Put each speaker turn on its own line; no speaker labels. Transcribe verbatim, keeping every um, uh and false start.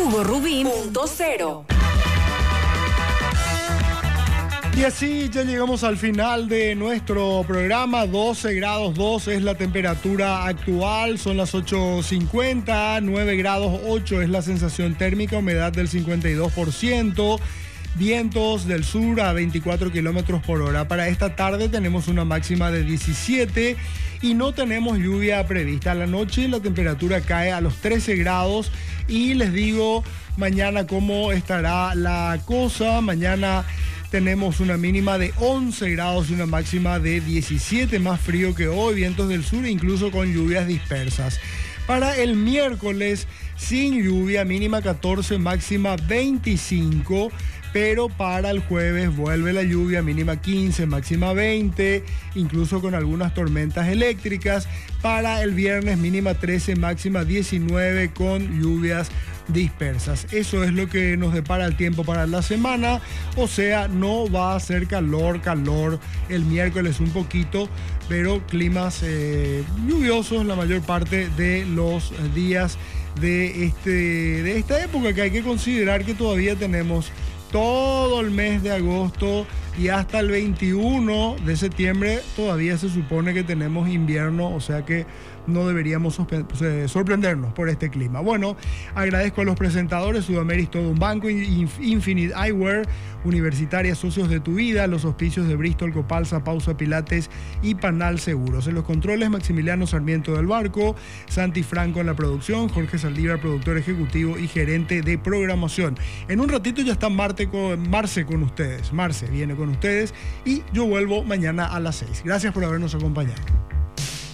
Hugo Rubín punto cero.
Y así ya llegamos al final de nuestro programa. doce grados dos es la temperatura actual, son las ocho cincuenta, nueve grados ocho es la sensación térmica, humedad del cincuenta y dos por ciento, vientos del sur a veinticuatro kilómetros por hora. Para esta tarde tenemos una máxima de diecisiete y no tenemos lluvia prevista. A la noche la temperatura cae a los trece grados y les digo mañana cómo estará la cosa. Mañana tenemos una mínima de once grados y una máxima de diecisiete, más frío que hoy, vientos del sur incluso con lluvias dispersas. Para el miércoles, sin lluvia, mínima catorce, máxima veinticinco, pero para el jueves vuelve la lluvia, mínima quince, máxima veinte, incluso con algunas tormentas eléctricas. Para el viernes, mínima trece, máxima diecinueve, con lluvias dispersas. Eso es lo que nos depara el tiempo para la semana, o sea, no va a ser calor, calor el miércoles un poquito, pero climas eh, lluviosos la mayor parte de los días de, este, de esta época, que hay que considerar que todavía tenemos todo el mes de agosto y hasta el veintiuno de septiembre todavía se supone que tenemos invierno, o sea que no deberíamos sorprendernos por este clima. Bueno, agradezco a los presentadores, Sudameris todo un banco, Infinite Eyewear, Universitaria Socios de tu Vida, los auspicios de Bristol, Copalsa, Pausa Pilates y Panal Seguros. En los controles, Maximiliano Sarmiento del Barco, Santi Franco en la producción, Jorge Saldívar, productor ejecutivo y gerente de programación. En un ratito ya está Marte con, Marce con ustedes. Marce viene con ustedes y yo vuelvo mañana a las seis. Gracias por habernos acompañado.